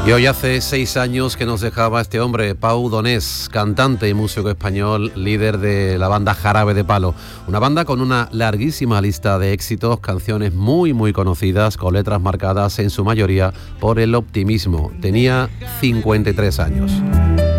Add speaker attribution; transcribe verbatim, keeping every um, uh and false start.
Speaker 1: Y hoy hace seis años que nos dejaba este hombre, Pau Donés, cantante y músico español, líder de la banda Jarabe de Palo. Una banda con una larguísima lista de éxitos, canciones muy muy conocidas, con letras marcadas en su mayoría por el optimismo. Tenía cincuenta y tres años.